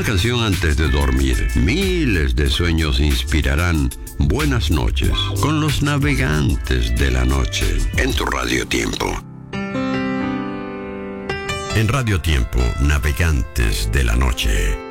canción antes de dormir. Miles de sueños inspirarán buenas noches con los navegantes de la noche en tu Radio Tiempo. En Radio Tiempo, Navegantes de la Noche.